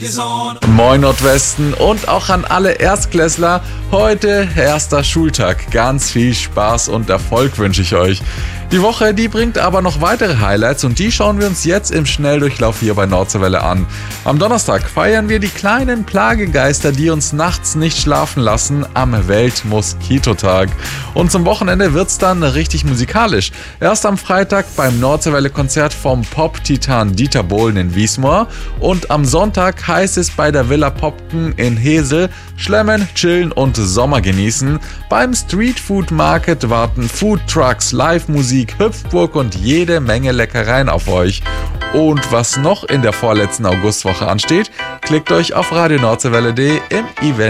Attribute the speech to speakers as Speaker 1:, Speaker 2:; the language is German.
Speaker 1: Moin Nordwesten und auch an alle Erstklässler. Heute erster Schultag. Ganz viel Spaß und Erfolg wünsche ich euch. Die Woche, die bringt aber noch weitere Highlights und die schauen wir uns jetzt im Schnelldurchlauf hier bei Nordseewelle an. Am Donnerstag feiern wir die kleinen Plagegeister, die uns nachts nicht schlafen lassen, am Weltmoskitotag. Und zum Wochenende wird's dann richtig musikalisch. Erst am Freitag beim Nordseewelle-Konzert vom Pop-Titan Dieter Bohlen in Wiesmoor und am Sonntag heißt es bei der Villa Popken in Hesel schlemmen, chillen und Sommer genießen. Beim Street Food Market warten Food Trucks, Live-Musik, Hüpfburg und jede Menge Leckereien auf euch. Und was noch in der vorletzten Augustwoche ansteht, klickt euch auf radionordsewelle.de im Event